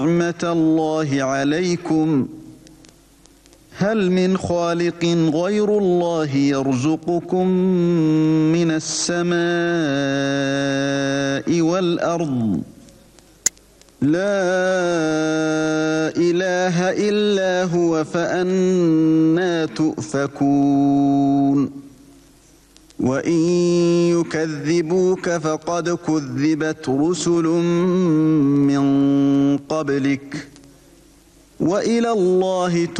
نعمة الله عليكم هل من خالق غير الله يرزقكم من السماء والأرض لا إله إلا هو فأنى تؤفكون وإن يكذبوك فقد كذبت رسل من قبلك وإلى الله